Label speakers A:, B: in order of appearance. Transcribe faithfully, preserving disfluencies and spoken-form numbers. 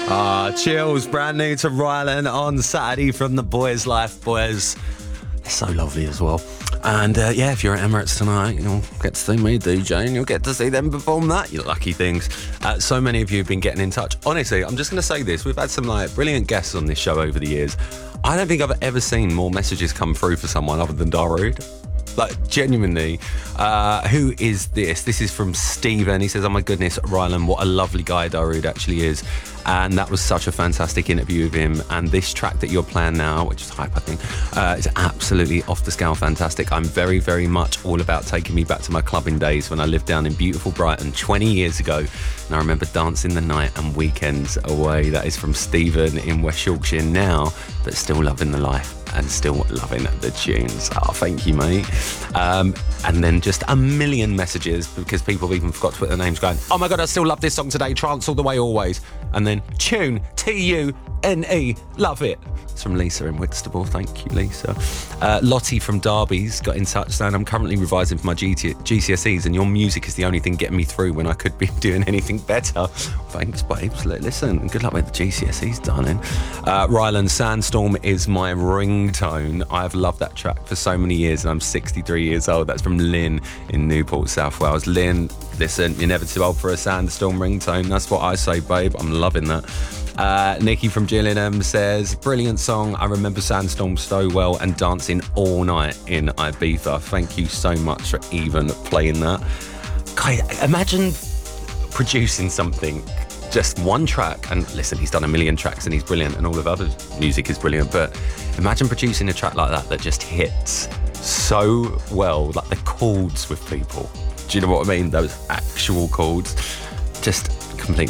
A: Ah, Chills, brand new to Rylan on Saturday from the Boys Life Boys. They're so lovely as well. And uh, yeah, if you're at Emirates tonight, you'll get to see me D J and you'll get to see them perform that, you lucky things. Uh, so many of you have been getting in touch. Honestly, I'm just going to say this. We've had some like brilliant guests on this show over the years. I don't think I've ever seen more messages come through for someone other than Darude. Like, genuinely, uh, who is this? This is from Stephen. He says, oh my goodness, Rylan, what a lovely guy Darude actually is. And that was such a fantastic interview with him. And this track that you're playing now, which is Hype, I think, uh, is absolutely off the scale fantastic. I'm very, very much all about taking me back to my clubbing days when I lived down in beautiful Brighton twenty years ago. And I remember dancing the night and weekends away. That is from Stephen in West Yorkshire now, but still loving the life and still loving the tunes. Oh, thank you, mate. Um, and then just a million messages because people have even forgot to put their names going, oh my God, I still love this song today, Trance All The Way Always. And then tune, T U N E, love it. It's from Lisa in Whitstable. Thank you, Lisa. Uh, Lottie from Derby's got in touch saying, I'm currently revising for my G T- G C S Es and your music is the only thing getting me through when I could be doing anything better. Thanks, babes. Listen, good luck with the G C S Es, darling. Uh, Rylan, Sandstorm is my ringtone. I've loved that track for so many years and I'm sixty-three years old. That's from Lynn in Newport, South Wales. Lynn, listen, you're never too old for a Sandstorm ringtone. That's what I say, babe. I'm loving that. Uh, Nikki from Gillingham says, brilliant song. I remember Sandstorm so well and dancing all night in Ibiza. Thank you so much for even playing that. God, imagine producing something, just one track. And listen, he's done a million tracks and he's brilliant and all of other music is brilliant. But imagine producing a track like that that just hits so well, like the chords with people. Do you know what I mean? Those actual chords. Just